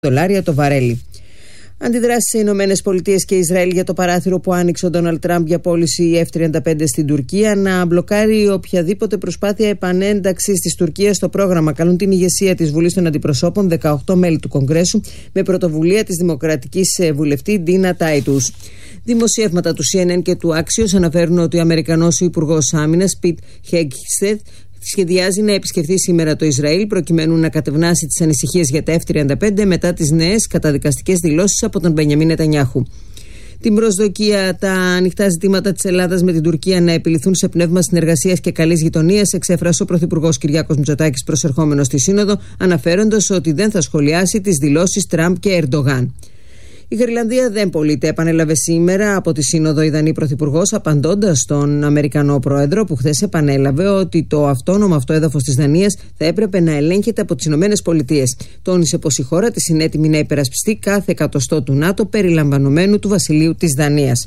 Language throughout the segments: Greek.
$1 το βαρέλι. Αντιδράσεις σε Ηνωμένες Πολιτείες και Ισραήλ για το παράθυρο που άνοιξε ο Ντόναλντ Τραμπ για πώληση F-35 στην Τουρκία να μπλοκάρει οποιαδήποτε προσπάθεια επανένταξης της Τουρκίας στο πρόγραμμα. Καλούν την ηγεσία της Βουλής των Αντιπροσώπων, 18 μέλη του Κογκρέσου, με πρωτοβουλία της δημοκρατικής βουλευτή Ντίνα Τάιτους. Δημοσιεύματα του CNN και του Axios αναφέρουν ότι ο Αμερικανός Υπουργός Άμυνας Πιτ Χέγκστετ σχεδιάζει να επισκεφθεί σήμερα το Ισραήλ προκειμένου να κατευνάσει τις ανησυχίες για τα F-35 μετά τις νέες καταδικαστικές δηλώσεις από τον Μπενιαμίν Νετανιάχου. Την προσδοκία τα ανοιχτά ζητήματα της Ελλάδας με την Τουρκία να επιληθούν σε πνεύμα συνεργασίας και καλής γειτονίας εξέφρασε ο Πρωθυπουργός Κυριάκος Μητσοτάκης προσερχόμενος στη Σύνοδο, αναφέροντας ότι δεν θα σχολιάσει τις δηλώσεις Τραμπ και Ερντογάν. Η Γρυλανδία δεν πωλείται, επανέλαβε σήμερα από τη Σύνοδο η Δανή Πρωθυπουργός, απαντώντας στον Αμερικανό Πρόεδρο, που χθες επανέλαβε ότι το αυτόνομο αυτό έδαφος της Δανίας θα έπρεπε να ελέγχεται από τις Ηνωμένες Πολιτείες. Τόνισε πως η χώρα της είναι έτοιμη να υπερασπιστεί κάθε εκατοστό του ΝΑΤΟ, περιλαμβανομένου του Βασιλείου της Δανίας.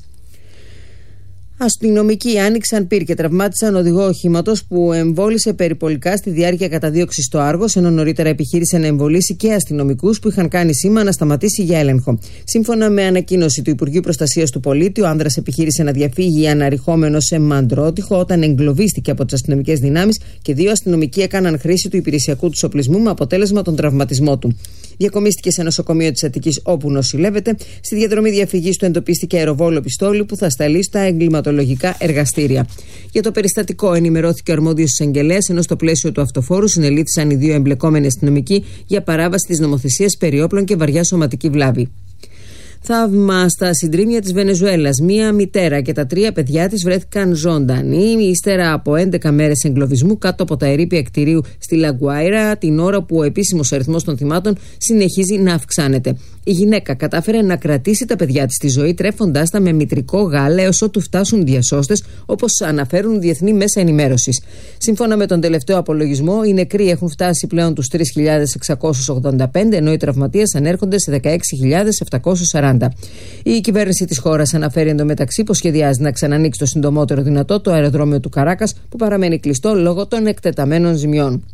Αστυνομικοί άνοιξαν πυρ και τραυμάτισαν οδηγό οχήματος που εμβόλησε περιπολικά στη διάρκεια καταδίωξης στο Άργος, ενώ νωρίτερα επιχείρησε να εμβολήσει και αστυνομικούς που είχαν κάνει σήμα να σταματήσει για έλεγχο. Σύμφωνα με ανακοίνωση του Υπουργείου Προστασίας του Πολίτη, ο άνδρας επιχείρησε να διαφύγει αναρριχόμενος σε μαντρότυχο όταν εγκλωβίστηκε από τις αστυνομικές δυνάμεις και 2 αστυνομικοί έκαναν χρήση του υπηρεσιακού του οπλισμού με αποτέλεσμα τον τραυματισμό του. Διακομίστηκε σε νοσοκομείο της Αττικής όπου νοσηλεύεται. Στη διαδρομή διαφυγής του εντοπίστηκε αεροβόλο πιστόλι που θα σταλεί στα εγκληματολογικά εργαστήρια. Για το περιστατικό ενημερώθηκε ο αρμόδιος εισαγγελέας, ενώ στο πλαίσιο του αυτοφόρου συνελήφθησαν οι 2 εμπλεκόμενοι αστυνομικοί για παράβαση της νομοθεσίας περί όπλων και βαριά σωματική βλάβη. Θαύμα στα συντρίμμια της Βενεζουέλας. Μία μητέρα και τα 3 παιδιά της βρέθηκαν ζωντανοί ύστερα από 11 μέρες εγκλωβισμού κάτω από τα ερείπια κτηρίου στη Λαγκουάιρα, την ώρα που ο επίσημος αριθμός των θυμάτων συνεχίζει να αυξάνεται. Η γυναίκα κατάφερε να κρατήσει τα παιδιά της στη ζωή, τρέφοντάς τα με μητρικό γάλα έως ότου φτάσουν διασώστες, όπως αναφέρουν διεθνή μέσα ενημέρωσης. Σύμφωνα με τον τελευταίο απολογισμό, οι νεκροί έχουν φτάσει πλέον τους 3.685, ενώ οι τραυματίες ανέρχονται σε 16.740. Η κυβέρνηση της χώρας αναφέρει εντωμεταξύ πως σχεδιάζει να ξανανοίξει το συντομότερο δυνατό το αεροδρόμιο του Καράκας, που παραμένει κλειστό λόγω των εκτεταμένων ζημιών.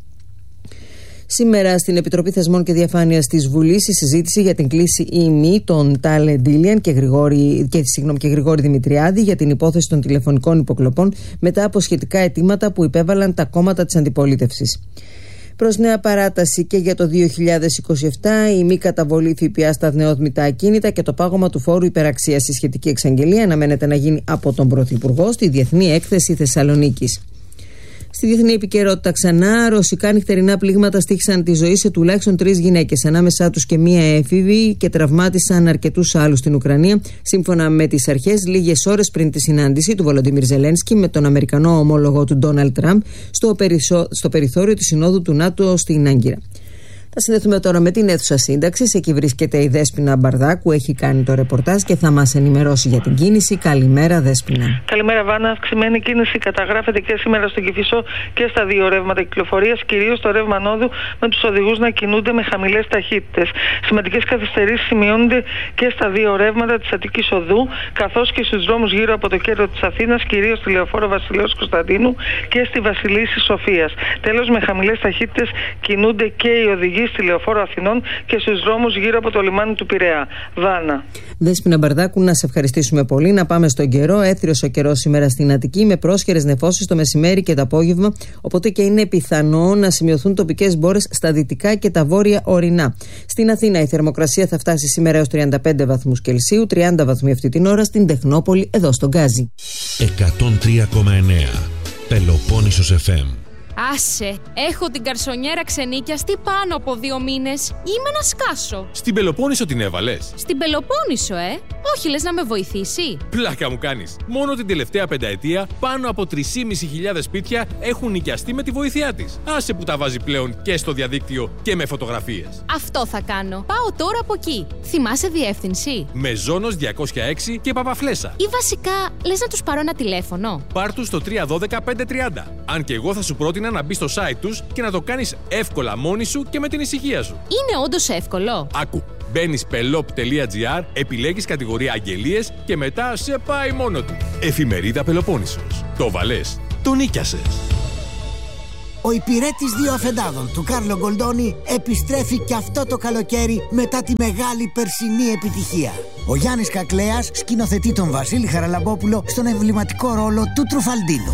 Σήμερα στην Επιτροπή Θεσμών και Διαφάνειας της Βουλής η συζήτηση για την κλήση ή μη των Τάλε Ντίλιαν και Γρηγόρη Δημητριάδη για την υπόθεση των τηλεφωνικών υποκλοπών μετά από σχετικά αιτήματα που υπέβαλαν τα κόμματα της αντιπολίτευσης. Προς νέα παράταση και για το 2027, η μη καταβολή ΦΠΑ στα νεόδμητα ακίνητα και το πάγωμα του φόρου υπεραξίας. Η σχετική εξαγγελία αναμένεται να γίνει από τον Πρωθυπουργό στη Διεθνή Έκθεση Θεσσαλονίκης. Στη διεθνή επικαιρότητα ξανά, ρωσικά νυχτερινά πλήγματα στοίχησαν τη ζωή σε τουλάχιστον 3 γυναίκες, ανάμεσά τους και μία έφηβη, και τραυμάτισαν αρκετούς άλλους στην Ουκρανία. Σύμφωνα με τις αρχές, λίγες ώρες πριν τη συνάντηση του Βολοντιμίρ Ζελένσκι με τον Αμερικανό ομόλογο του Ντόναλντ Τραμπ στο περιθώριο της Συνόδου του ΝΑΤΟ στην Άγκυρα. Θα συνδεθούμε τώρα με την αίθουσα σύνταξης. Εκεί βρίσκεται η Δέσποινα Μπαρδάκου, έχει κάνει το ρεπορτάζ και θα μας ενημερώσει για την κίνηση. Καλημέρα, Δέσποινα. Καλημέρα, Βάνα. Αυξημένη κίνηση καταγράφεται και σήμερα στον Κηφισό και στα 2 ρεύματα κυκλοφορίας, κυρίως το ρεύμα Νόδου, με τους οδηγούς να κινούνται με χαμηλές ταχύτητες. Σημαντικές καθυστερήσεις σημειώνονται και στα 2 ρεύματα της Αττικής Οδού, καθώς και στους δρόμους γύρω από το κέντρο της Αθήνας, κυρίως στη Λεωφόρο Βασιλέως Κωνσταντίνου και στη Βασιλίσσης Σοφίας. Τέλος, με χαμηλές ταχύτητες κινούνται και οι οδηγοί στη Λεωφόρο Αθηνών και στους δρόμους γύρω από το λιμάνι του Πειραιά. Βάνα. Δέσποινα Μπαρδάκου, να σε ευχαριστήσουμε πολύ. Να πάμε στον καιρό. Έθριος ο καιρός σήμερα στην Αττική με πρόσχερες νεφώσεις το μεσημέρι και το απόγευμα, οπότε και είναι πιθανό να σημειωθούν τοπικές μπόρες στα δυτικά και τα βόρεια ορεινά. Στην Αθήνα η θερμοκρασία θα φτάσει σήμερα έως 35 βαθμούς Κελσίου, 30 βαθμοί αυτή την ώρα στην Τεχνόπολη, εδώ στον Γκάζι. 103,9 Πελοπόννησος FM. Άσε, έχω την καρσονιέρα ξενίκιαστη πάνω από 2 μήνες. Είμαι να σκάσω. Στην Πελοπόννησο την έβαλες? Στην Πελοπόννησο, όχι, λες να με βοηθήσει? Πλάκα μου κάνεις. Μόνο την τελευταία πενταετία πάνω από 3.500 σπίτια έχουν νοικιαστεί με τη βοήθειά της. Άσε που τα βάζει πλέον και στο διαδίκτυο και με φωτογραφίες. Αυτό θα κάνω. Πάω τώρα από εκεί. Θυμάσαι διεύθυνση? Μεζόνος 206 και Παπαφλέσσα. Ή βασικά, λες να τους πάρω ένα τηλέφωνο? Πάρ' τους στο 312 530. Αν και εγώ θα σου πρότεινα να μπεις στο site τους και να το κάνεις εύκολα μόνη σου και με την ησυχία σου. Είναι όντως εύκολο? Άκου. Μπαίνεις pelop.gr, επιλέγεις κατηγορία αγγελίες και μετά σε πάει μόνο του. Εφημερίδα Πελοπόννησος. Το βαλές, το νίκιασες. Ο υπηρέτης δύο αφεντάδων του Κάρλο Γκολντόνι επιστρέφει και αυτό το καλοκαίρι μετά τη μεγάλη περσινή επιτυχία. Ο Γιάννης Κακλέας σκηνοθετεί τον Βασίλη Χαραλαμπόπουλο στον εμβληματικό ρόλο του Τρουφαλντίνο.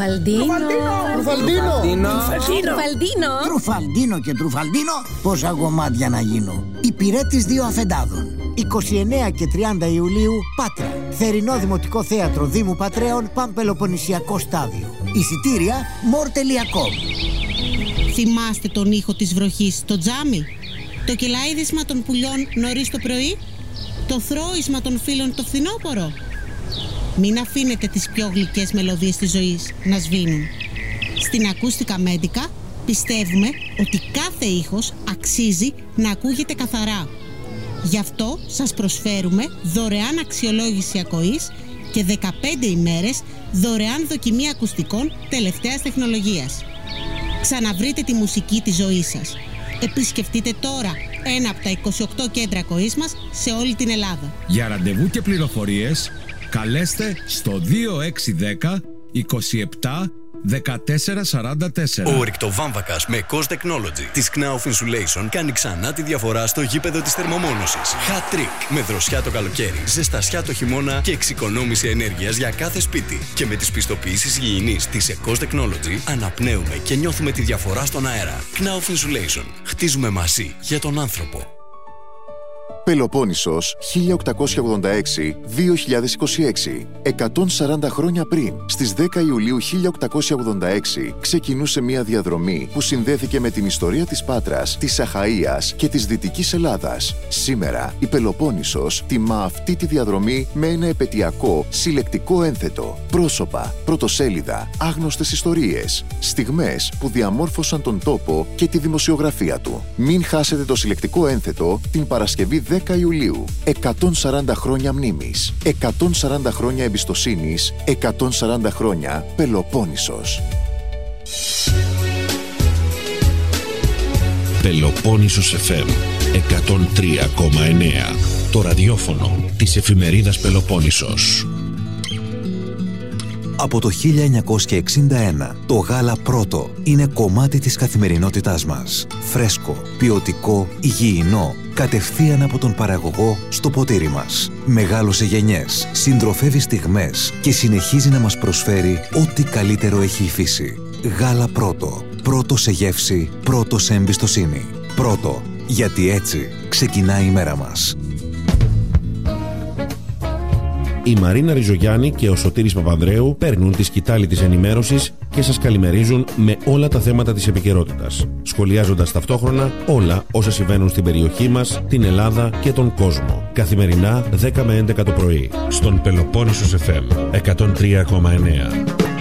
Τρουφαλντίνο και Τρουφαλντίνο, πόσα κομμάτια να γίνω. Υπηρέτης δύο αφεντάδων. 29 και 30 Ιουλίου, Πάτρα. Θερινό Δημοτικό Θέατρο Δήμου Πατρέων, Παμπελοποννησιακό Στάδιο. Εισιτήρια more.com. Θυμάστε τον ήχο της βροχής στο τζάμι? Το κελάιδισμα των πουλιών νωρίς το πρωί? Το θρώισμα των φίλων το φθινόπωρο? Μην αφήνετε τις πιο γλυκές μελωδίες της ζωής να σβήνουν. Στην Ακούστικα Μέντικα πιστεύουμε ότι κάθε ήχος αξίζει να ακούγεται καθαρά. Γι' αυτό σας προσφέρουμε δωρεάν αξιολόγηση ακοής και 15 ημέρες δωρεάν δοκιμή ακουστικών τελευταίας τεχνολογίας. Ξαναβρείτε τη μουσική της ζωής σας. Επισκεφτείτε τώρα ένα από τα 28 κέντρα ακοής μας σε όλη την Ελλάδα. Για ραντεβού και πληροφορίες καλέστε στο 2610 27 1444. Ο ρηκτοβάμβακας με Cost Technology της Knauf Insulation κάνει ξανά τη διαφορά στο γήπεδο της θερμομόνωσης. Hat trick. Με δροσιά το καλοκαίρι, ζεστασιά το χειμώνα και εξοικονόμηση ενέργειας για κάθε σπίτι. Και με τις πιστοποιήσεις υγιεινής της Cost Technology αναπνέουμε και νιώθουμε τη διαφορά στον αέρα. Knauf Insulation. Χτίζουμε μαζί για τον άνθρωπο. Πελοπόννησος 1886-2026. 140 χρόνια πριν, στις 10 Ιουλίου 1886, ξεκινούσε μια διαδρομή που συνδέθηκε με την ιστορία της Πάτρας, της Αχαΐας και της Δυτικής Ελλάδας. Σήμερα, η Πελοπόννησος τιμά αυτή τη διαδρομή με ένα επετειακό συλλεκτικό ένθετο. Πρόσωπα, πρωτοσέλιδα, άγνωστες ιστορίες, στιγμές που διαμόρφωσαν τον τόπο και τη δημοσιογραφία του. Μην χάσετε το συλλεκτικό ένθετο την Παρασκευή 10 Ιουλίου. 140 χρόνια μνήμης, 140 χρόνια εμπιστοσύνης, 140 χρόνια Πελοπόννησος. Πελοπόννησος FM 103,9. Το ραδιόφωνο της εφημερίδας Πελοπόννησος. Από το 1961, το γάλα πρώτο είναι κομμάτι της καθημερινότητάς μας. Φρέσκο, ποιοτικό, υγιεινό, κατευθείαν από τον παραγωγό στο ποτήρι μας. Μεγάλωσε γενιές, συντροφεύει στιγμές και συνεχίζει να μας προσφέρει ό,τι καλύτερο έχει η φύση. Γάλα πρώτο. Πρώτο σε γεύση, πρώτο σε εμπιστοσύνη. Πρώτο, γιατί έτσι ξεκινάει η μέρα μας. Η Μαρίνα Ριζογιάννη και ο Σωτήρης Παπανδρέου παίρνουν τη σκητάλη της ενημέρωσης και σας καλημερίζουν με όλα τα θέματα της επικαιρότητας, σχολιάζοντας ταυτόχρονα όλα όσα συμβαίνουν στην περιοχή μας, την Ελλάδα και τον κόσμο. Καθημερινά 10 με 11 το πρωί, στον Πελοπόννησος FM 103,9.